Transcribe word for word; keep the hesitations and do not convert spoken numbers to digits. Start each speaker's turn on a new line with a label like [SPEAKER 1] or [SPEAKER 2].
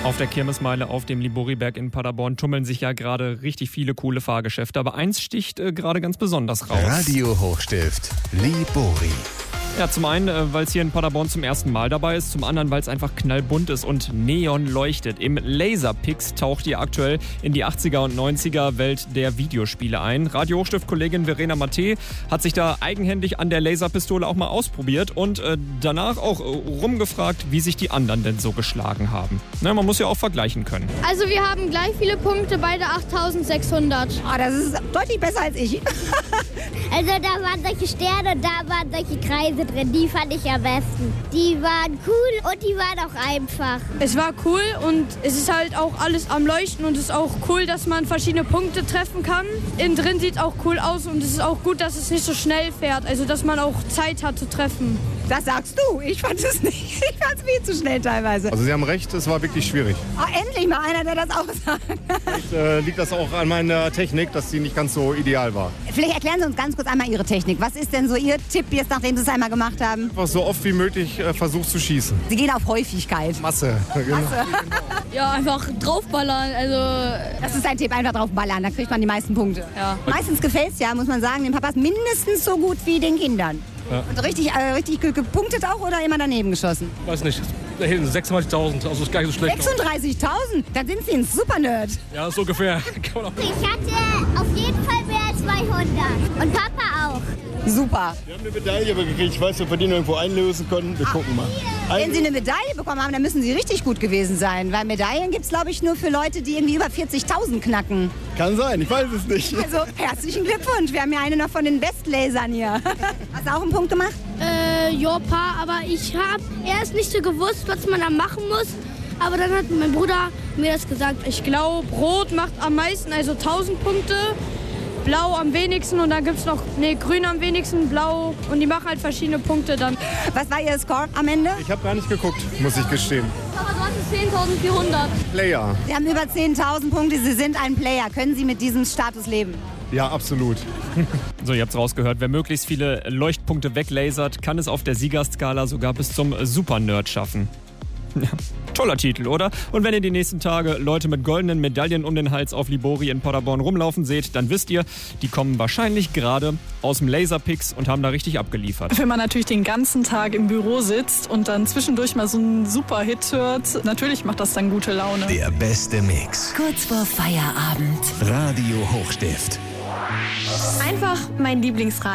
[SPEAKER 1] Auf der Kirmesmeile auf dem Liboriberg in Paderborn tummeln sich ja gerade richtig viele coole Fahrgeschäfte. Aber eins sticht äh, gerade ganz besonders raus.
[SPEAKER 2] Radio Hochstift Libori.
[SPEAKER 1] Ja, zum einen, äh, weil es hier in Paderborn zum ersten Mal dabei ist. Zum anderen, weil es einfach knallbunt ist und neon leuchtet. Im Laserpix taucht ihr aktuell in die achtziger und neunziger Welt der Videospiele ein. Radio Hochstift-Kollegin Verena Matte hat sich da eigenhändig an der Laserpistole auch mal ausprobiert und äh, danach auch äh, rumgefragt, wie sich die anderen denn so geschlagen haben. Na, man muss ja auch vergleichen können.
[SPEAKER 3] Also wir haben gleich viele Punkte, beide achttausendsechshundert.
[SPEAKER 4] Oh, das ist deutlich besser als ich.
[SPEAKER 5] Also da waren solche Sterne und da waren solche Kreise drin. Die fand ich am besten. Die waren cool und die waren auch einfach.
[SPEAKER 3] Es war cool und es ist halt auch alles am Leuchten und es ist auch cool, dass man verschiedene Punkte treffen kann. Innen drin sieht auch cool aus und es ist auch gut, dass es nicht so schnell fährt. Also dass man auch Zeit hat zu treffen.
[SPEAKER 4] Das sagst du. Ich fand es nicht. Ich fand es viel zu schnell teilweise.
[SPEAKER 6] Also Sie haben recht, es war wirklich schwierig.
[SPEAKER 4] Oh, endlich mal einer, der das auch sagt.
[SPEAKER 6] Vielleicht äh, liegt das auch an meiner Technik, dass sie nicht ganz so ideal war.
[SPEAKER 4] Vielleicht erklären Sie uns ganz kurz einmal Ihre Technik. Was ist denn so Ihr Tipp jetzt, nachdem Sie es einmal gemacht haben?
[SPEAKER 6] Einfach so oft wie möglich äh, versucht zu schießen.
[SPEAKER 4] Sie gehen auf Häufigkeit.
[SPEAKER 6] Masse. Genau.
[SPEAKER 4] Masse.
[SPEAKER 3] Ja, einfach draufballern. Also
[SPEAKER 4] Das ist ein Tipp, einfach drauf ballern, da kriegt man die meisten Punkte.
[SPEAKER 3] ja.
[SPEAKER 4] Meistens gefällt es ja, muss man sagen, den Papas mindestens so gut wie den Kindern.
[SPEAKER 6] Ja.
[SPEAKER 4] Und richtig, äh, richtig ge- gepunktet auch oder immer daneben geschossen?
[SPEAKER 7] Weiß nicht, sechsunddreißigtausend, also ist gar nicht so schlecht.
[SPEAKER 4] sechsunddreißigtausend? Dann sind Sie ein Super-Nerd.
[SPEAKER 7] Ja, so ungefähr. Kann man auch.
[SPEAKER 5] Ich hatte auf jeden Fall mehr als zweihundert. Und Papa auch.
[SPEAKER 4] Super.
[SPEAKER 8] Wir haben eine Medaille gekriegt. Ich weiß nicht, ob wir die irgendwo einlösen können. Wir gucken mal.
[SPEAKER 4] Wenn Sie eine Medaille bekommen haben, dann müssen Sie richtig gut gewesen sein. Weil Medaillen gibt es, glaube ich, nur für Leute, die irgendwie über vierzigtausend knacken.
[SPEAKER 8] Kann sein, ich weiß es nicht.
[SPEAKER 4] Also herzlichen Glückwunsch. Wir haben ja eine noch von den Bestlasern hier. Hast du auch einen Punkt gemacht?
[SPEAKER 3] Äh, ja, paar, aber ich habe erst nicht so gewusst, was man da machen muss. Aber dann hat mein Bruder mir das gesagt. Ich glaube, Rot macht am meisten, also tausend Punkte. Blau am wenigsten und dann gibt es noch, nee, Grün am wenigsten, Blau und die machen halt verschiedene Punkte dann.
[SPEAKER 4] Was war Ihr Score am Ende?
[SPEAKER 6] Ich habe gar nicht geguckt, muss ich gestehen.
[SPEAKER 3] Aber du hattest zehntausendvierhundert.
[SPEAKER 6] Player.
[SPEAKER 4] Sie haben über zehntausend Punkte. Sie sind ein Player. Können Sie mit diesem Status leben?
[SPEAKER 6] Ja, absolut.
[SPEAKER 1] So, ihr habt's rausgehört. Wer möglichst viele Leuchtpunkte weglasert, kann es auf der Siegerskala sogar bis zum Super-Nerd schaffen. Ja, toller Titel, oder? Und wenn ihr die nächsten Tage Leute mit goldenen Medaillen um den Hals auf Libori in Paderborn rumlaufen seht, dann wisst ihr, die kommen wahrscheinlich gerade aus dem Laserpix und haben da richtig abgeliefert.
[SPEAKER 9] Wenn man natürlich den ganzen Tag im Büro sitzt und dann zwischendurch mal so einen Super-Hit hört, natürlich macht das dann gute Laune.
[SPEAKER 2] Der beste Mix.
[SPEAKER 10] Kurz vor Feierabend.
[SPEAKER 2] Radio Hochstift.
[SPEAKER 11] Einfach mein Lieblingsrad.